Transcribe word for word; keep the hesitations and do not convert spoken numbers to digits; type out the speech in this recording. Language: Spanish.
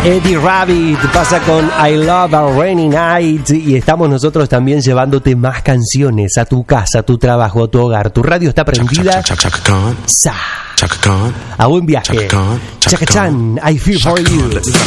Eddie Rabbit pasa con I Love a Rainy Night y estamos nosotros también llevándote más canciones a tu casa, a tu trabajo, a tu hogar. Tu radio está prendida. Chaka, chaka, chaka, Sa. Chaka Khan. A buen viaje. Chaka Khan. Chaka Chan, I feel for you.